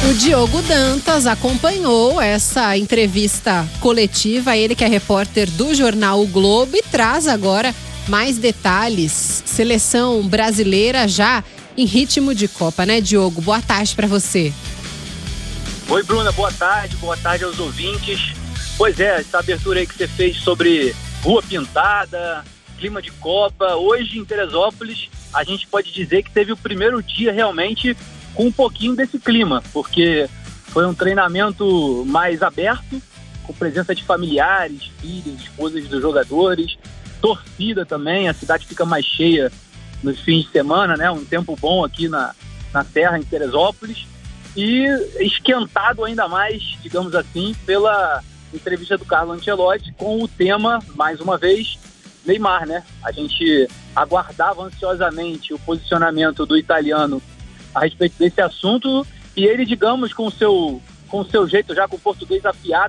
O Diogo Dantas acompanhou essa entrevista coletiva, ele que é repórter do jornal O Globo, e traz agora mais detalhes. Seleção brasileira já em ritmo de Copa, né, Diogo? Boa tarde para você. Oi, Bruna, boa tarde aos ouvintes. Pois é, essa abertura aí que você fez sobre rua pintada, clima de Copa. Hoje em Teresópolis a gente pode dizer que teve o primeiro dia realmente com um pouquinho desse clima, porque foi um treinamento mais aberto, com presença de familiares, filhos, esposas dos jogadores, torcida também. A cidade fica mais cheia nos fins de semana, né? Um tempo bom aqui na Serra, em Teresópolis, e esquentado ainda mais, digamos assim, pela entrevista do Carlo Ancelotti com o tema, mais uma vez, Neymar, né? A gente aguardava ansiosamente o posicionamento do italiano a respeito desse assunto, e ele, digamos, com o seu jeito, já com o português afiado,